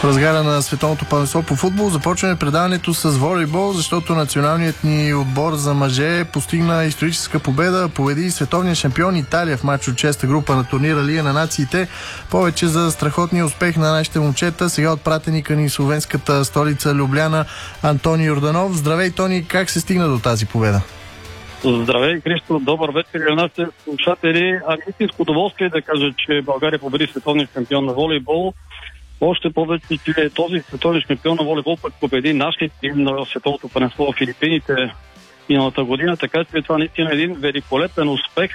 В разгара на световното първенство по футбол започваме предаването с волейбол, защото националният ни отбор за мъже постигна историческа победа, победи световния шампион Италия в матч от 6-та група на турнира Лига на нациите. Повече за страхотния успех на нашите момчета. Сега от пратеника ни словенската столица Любляна Антони Йорданов. Здравей, Тони, как се стигна до тази победа? Здравей, Христо, добър вечер на нашите слушатели. Истинско удоволствие да кажа, че България победи световния шампион на волейбол. Още повече, че този световен шампион на волейбол пък победи нашия тим на световното първенство в Филипините миналата година, така че това наистина е един великолепен успех.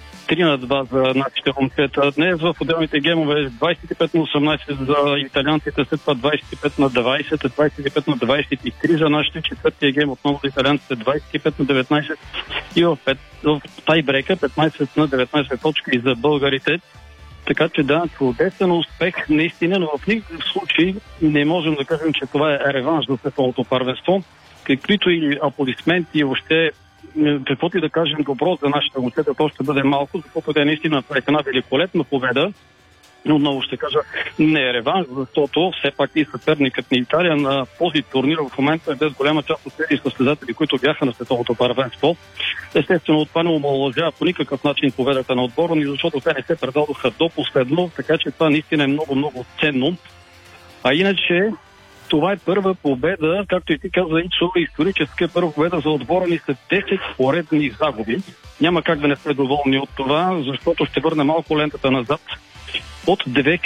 3-2 за нашите момчета. Днес в отделните геймове 25-18 за италианците, след това 25-20, 25-23 за нашите, четвъртия гейм отново за италианците 25-19 и в тайбрека 15-19 точки за българите. Така че да, чудесен успех наистина, но в никакъв случай не можем да кажем, че това е реванш за световното първенство. Каквито и аплодисменти, въобще каквото и да кажем добро за нашите момчета, то ще бъде малко, защото те наистина направиха една великолепна победа. Но отново ще кажа, не е реванш, защото все пак и съперникът на Италия на този турнир в момента е без голяма част от тези състезатели, които бяха на световното първенство. Естествено, това не омаловажава по никакъв начин победата на отбора ни, защото те не се предадоха до последно, така че това наистина е много ценно. А иначе, това е първа победа, както и ти каза, историческа първа победа за отбора ни след 10 поредни загуби. Няма как да не сме доволни от това, защото ще върне малко лентата назад. От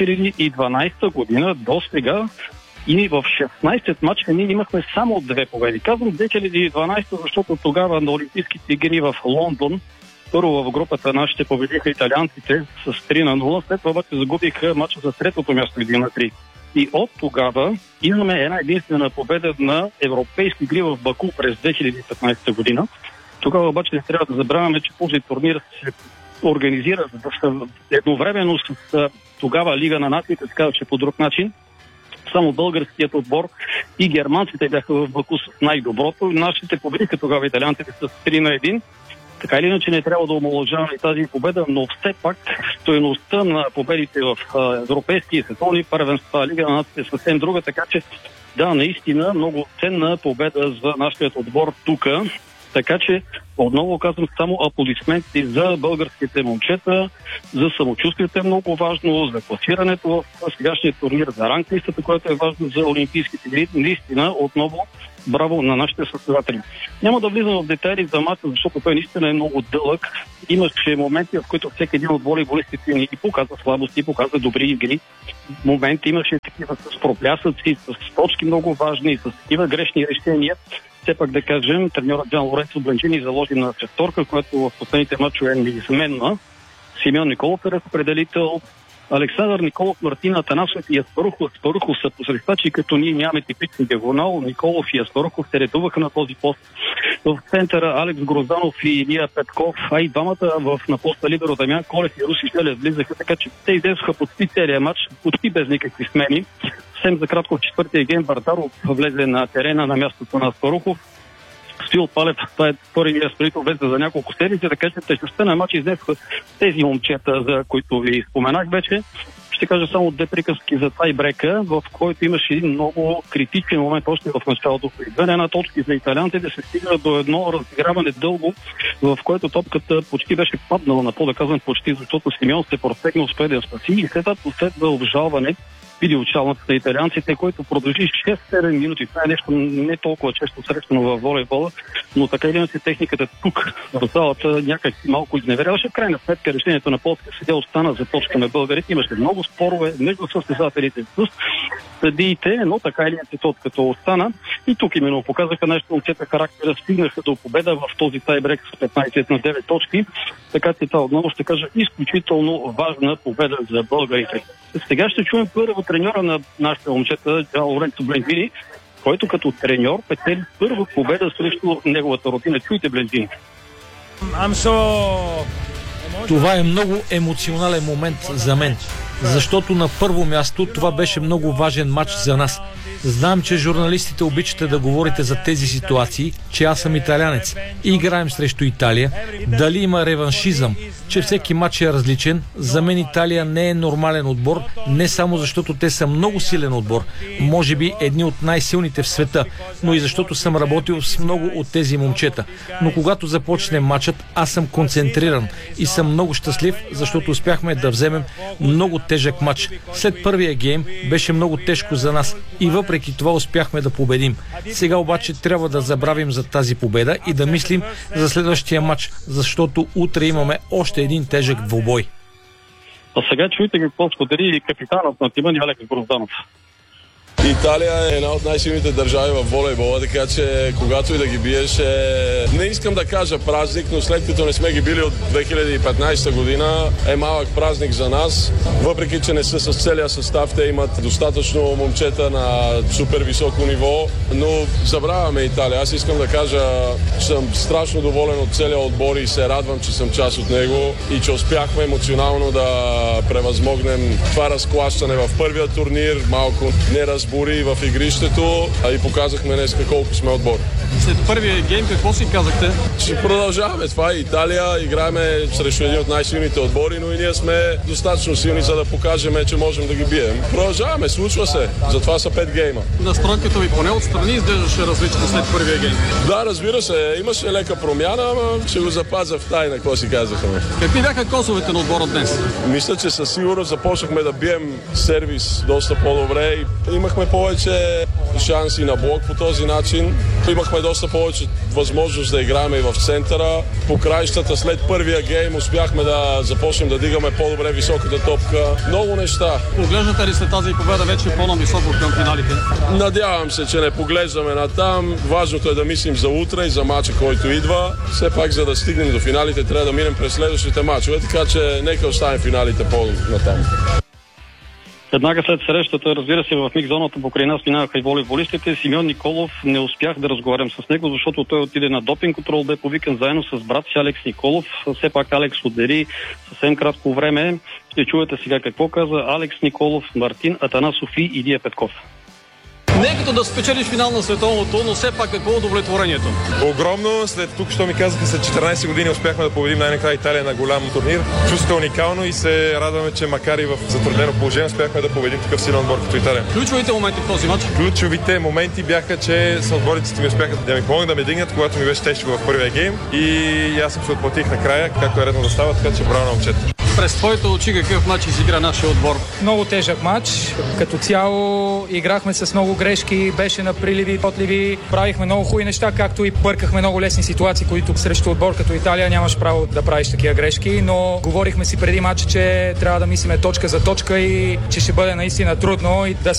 2012 година до сега и в 16 мача ние имахме само 2 победи. Казвам 2012, защото тогава на Олимпийските игри в Лондон първо в групата нашите победиха италианците с 3-0, след това обаче загубиха мача за третото място 1-3. И от тогава имаме една единствена победа на европейски игри в Баку през 2015 година. Тогава обаче не трябва да забравяме, че този турнир се организира едновременно с тогава Лига на нациите, така че по друг начин. Само българският отбор и германците бяха в Баку с най-доброто. Нашите победиха тогава италианците с 3-1. Така или иначе не трябва да омаловажаваме тази победа, но все пак стойността на победите в европейски и световни първенства, Лига на нациите е съвсем друга, така че да, наистина много ценна победа за нашия отбор тук. Така че отново казвам само аплодисменти за българските момчета, за самочувствието е много важно, за класирането в сегашния турнир, за ранглистата, което е важно за олимпийските игри. Наистина, отново, браво на нашите състезатели. Няма да влизам в детайли за мача, защото той наистина е много дълъг. Имаше моменти, в които всеки един от волейболистите ни показа слабости, показа добри игри. Моменти имаше такива с проплясъци, с точки много важни, с такива грешни решения. Все пак да кажем, треньорът Джан Лоренцо Бленджини заложи на шесторка, която в последните мачове е неизменна. Симеон Николов е разпределител. Александър Николов, Мартин Атанасов и Аспарухов са посрещачи, като ние нямаме типичен диагонал. Николов и Аспарухов се редуваха на този пост. В центъра Алекс Грозданов и Илия Петков, а и двамата на поста либеро Дамян Колев и Руси Желев влизаха, така че те излезоха почти целия матч, почти без никакви смени. Съвсем за кратко в четвъртия гейм Бартаров влезе на терена на мястото на Аспарухов. Стоил Палев, това е втория разпределител, влезе за няколко седмици, така че тежестта на матча изнесоха тези момчета, за които ви споменах вече. Ще кажа само 2 приказки за тайбрека, в който имаше един много критичен момент още в началото. При една точка за италианците се стига до едно разиграване дълго, в което топката почти беше паднала на пода, казвам почти, защото Симеон се протегна, успее да я спаси и след това последва обжалване видеочалната на италианците, който продължи 6-7 минути. Това е нещо не толкова често срещано във волейбола, но така или иначе техниката тук в залата някак малко изневеряваше. В крайна сметка решението на полския съдия остана за точка на българите. Имаше много спорове между състезателите с съдиите, но така или иначе тот като остана. И тук именно показаха нашите момчета характера, стигнаха до победа в този тайбрек с 15 на 9 точки. Така че това отново ще кажа изключително важна победа за българите. Сега ще чуем първо треньора на нашите момчета, Джан Лоренцо Бленджини, който като треньор печели първа победа срещу неговата родина. Чуйте Бленджини. Това е много емоционален момент за мен. защото на първо място това беше много важен матч за нас. Знам, че журналистите обичате да говорите за тези ситуации, че аз съм италянец и играем срещу Италия. Дали има реваншизъм, че всеки матч е различен. За мен Италия не е нормален отбор, не само защото те са много силен отбор, може би едни от най-силните в света, но и защото съм работил с много от тези момчета. Но когато започне матчът, аз съм концентриран и съм много щастлив, защото успяхме да вземем много тежък матч. След първия гейм беше много тежко за нас и въпреки това успяхме да победим. Сега обаче трябва да забравим за тази победа и да мислим за следващия матч, защото утре имаме още един тежък двубой. А сега чуйте какво сподели капитанът на тима ни Алекс Грозданов. Италия е една от най-силните държави в волейбола, така че когато и да ги биеш не искам да кажа празник, но след като не сме ги били от 2015 година е малък празник за нас. Въпреки че не са с целия състав, те имат достатъчно момчета на супер високо ниво, но забравяме Италия. Аз искам да кажа, че съм страшно доволен от целия отбор и се радвам, че съм част от него и че успяхме емоционално да превъзмогнем това разклащане в първия турнир, малко неразбори в игрището, и показахме днес колко сме отбор. След първия гейм какво си казахте? Ще продължаваме. Това е Италия. Играем срещу един от най-силните отбори, но и ние сме достатъчно силни, за да покажем, че можем да ги бием. Продължаваме, случва се. Затова са 5 гейма. Настройката ви поне отстрани изглеждаше различно след първия гейм. Да, разбира се. Имаше лека промяна, но ще го запазя в тайна, какво си казахме. Какви бяха косовете на отбора днес? Мисля, че със сигурност започнахме да бием сервис доста по-добре и имахме повече шанси на блок по този начин. Имахме доста повече възможност да играем и в центъра. По краищата след първия гейм успяхме да започнем да дигаме по-добре високата топка. Много неща. Поглеждате ли след тази победа вече по-нависоко към финалите? Надявам се, че не поглеждаме натам. Важното е да мислим за утре и за мача, който идва. Все пак, за да стигнем до финалите, трябва да минем през следващите мачове, така че нека оставим финалите по-натам. Веднага след срещата, разбира се, в микс-зоната покрай нас минаваха и волейболистите. Симеон Николов, не успях да разговарям с него, защото той отиде на допинг контрол, бе повикан заедно с брат си Алекс Николов. Все пак Алекс отдели съвсем кратко време. Ще чуете сега какво каза Алекс Николов, Мартин Атанасов и Илия Петков. Не като да спечелиш финал на световното, но все пак какво е удовлетворението? Огромно. След тук, що ми казаха, след 14 години успяхме да победим най-накрая Италия на голям турнир. Чувството е уникално и се радваме, че макар и в затруднено положение успяхме да победим такъв силен отбор като Италия. Ключовите моменти в този матч? Ключовите моменти бяха, че съотборниците ми успяха да ми помогнат да ме дигнат, когато ми беше тежко в първия гейм и аз съм се отплатих накрая, както е редно да става, така че браво на момчета. През твоите очи какъв матч изигра нашия отбор? Много тежък матч. Като цяло играхме с много грешки, беше на приливи, отливи, правихме много хубави неща, както и бъркахме много лесни ситуации, които срещу отбор като Италия нямаш право да правиш такива грешки, но говорихме си преди матча, че трябва да мислиме точка за точка и че ще бъде наистина трудно и да